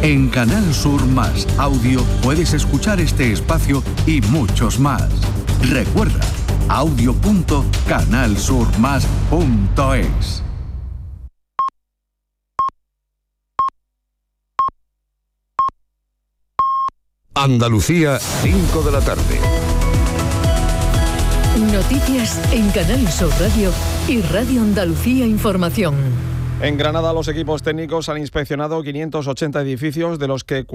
En Canal Sur Más Audio puedes escuchar este espacio y muchos más. Recuerda, audio.canalsurmas.es. Andalucía, 5 de la tarde. Noticias en Canal Sur Radio y Radio Andalucía Información. En Granada, los equipos técnicos han inspeccionado 580 edificios, de los que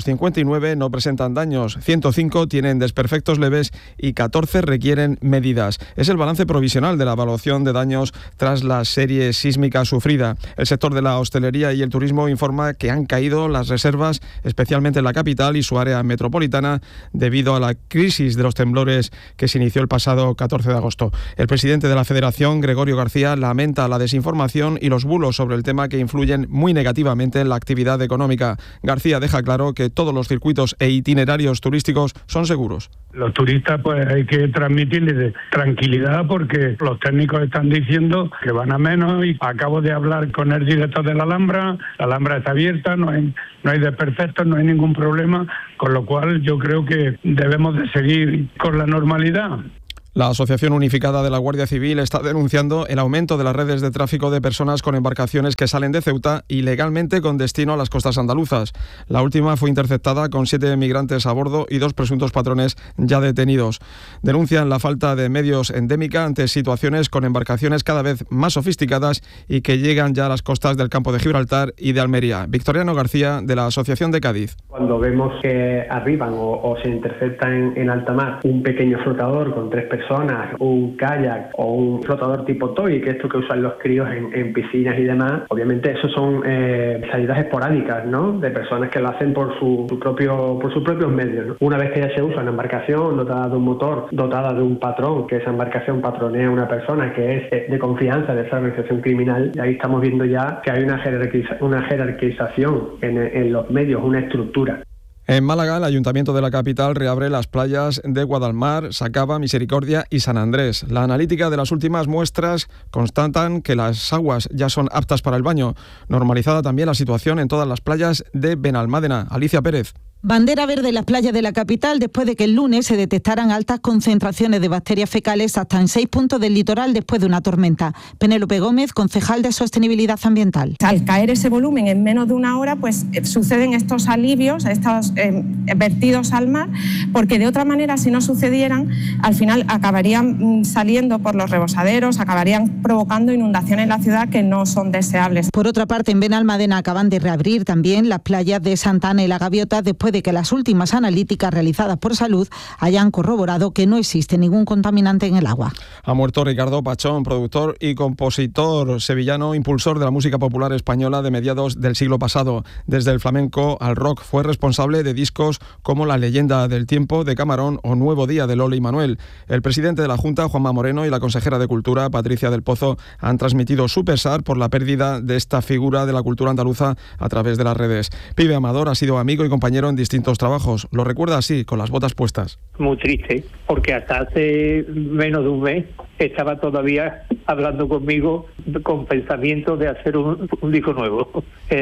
459 no presentan daños, 105 tienen desperfectos leves y 14 requieren medidas. Es el balance provisional de la evaluación de daños tras la serie sísmica sufrida. El sector de la hostelería y el turismo informa que han caído las reservas, especialmente en la capital y su área metropolitana, debido a la crisis de los temblores que se inició el pasado 14 de agosto. El presidente de la Federación, Gregorio García, lamenta la desinformación y los bulos sobre el tema que influyen muy negativamente en la actividad económica. García deja claro que todos los circuitos e itinerarios turísticos son seguros. Los turistas pues hay que transmitirles tranquilidad, porque los técnicos están diciendo que van a menos, y acabo de hablar con el director de la Alhambra está abierta, no hay desperfectos, no hay ningún problema, con lo cual yo creo que debemos de seguir con la normalidad. La Asociación Unificada de la Guardia Civil está denunciando el aumento de las redes de tráfico de personas con embarcaciones que salen de Ceuta ilegalmente con destino a las costas andaluzas. La última fue interceptada con 7 migrantes a bordo y 2 presuntos patrones ya detenidos. Denuncian la falta de medios endémica ante situaciones con embarcaciones cada vez más sofisticadas y que llegan ya a las costas del campo de Gibraltar y de Almería. Victoriano García, de la Asociación de Cádiz. Cuando vemos que arriban o se intercepta en alta mar un pequeño flotador con 3 personas, un kayak o un flotador tipo toy, que es esto que usan los críos en piscinas y demás, obviamente eso son salidas esporádicas, ¿no?, de personas que lo hacen por sus propios medios, ¿no? Una vez que ya se usa una embarcación dotada de un motor, dotada de un patrón, que esa embarcación patronea a una persona que es de confianza de esa organización criminal, y ahí estamos viendo ya que hay una jerarquización en los medios, una estructura. En Málaga, el Ayuntamiento de la capital reabre las playas de Guadalmar, Sacaba, Misericordia y San Andrés. La analítica de las últimas muestras constatan que las aguas ya son aptas para el baño. Normalizada también la situación en todas las playas de Benalmádena. Alicia Pérez. Bandera verde en las playas de la capital después de que el lunes se detectaran altas concentraciones de bacterias fecales hasta en 6 puntos del litoral después de una tormenta. Penélope Gómez, concejal de Sostenibilidad Ambiental. Al caer ese volumen en menos de una hora, pues suceden estos alivios, estos vertidos al mar, porque de otra manera, si no sucedieran, al final acabarían saliendo por los rebosaderos, acabarían provocando inundaciones en la ciudad que no son deseables. Por otra parte, en Benalmádena acaban de reabrir también las playas de Santa Ana y La Gaviota después de que las últimas analíticas realizadas por Salud hayan corroborado que no existe ningún contaminante en el agua. Ha muerto Ricardo Pachón, productor y compositor sevillano, impulsor de la música popular española de mediados del siglo pasado. Desde el flamenco al rock, fue responsable de discos como La leyenda del tiempo de Camarón o Nuevo día de Lola y Manuel. El presidente de la Junta, Juanma Moreno, y la consejera de Cultura, Patricia del Pozo, han transmitido su pesar por la pérdida de esta figura de la cultura andaluza a través de las redes. Pibe Amador ha sido amigo y compañero en distintos trabajos. Lo recuerda así, con las botas puestas. Muy triste, porque hasta hace menos de un mes estaba todavía hablando conmigo con pensamiento de hacer un disco nuevo.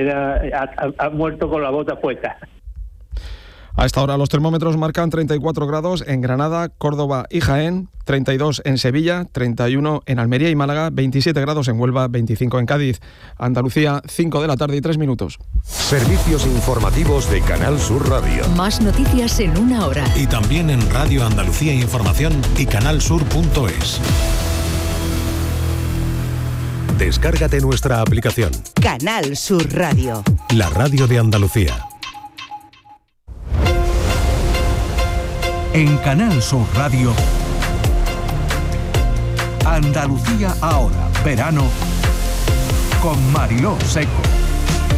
Ha muerto con la bota puesta. A esta hora los termómetros marcan 34 grados en Granada, Córdoba y Jaén, 32 en Sevilla, 31 en Almería y Málaga, 27 grados en Huelva, 25 en Cádiz. Andalucía, 5 de la tarde y 3 minutos. Servicios informativos de Canal Sur Radio. Más noticias en una hora. Y también en Radio Andalucía Información y canalsur.es. Descárgate nuestra aplicación. Canal Sur Radio. La radio de Andalucía. En Canal Sur Radio, Andalucía ahora, verano, con Mariló Seco.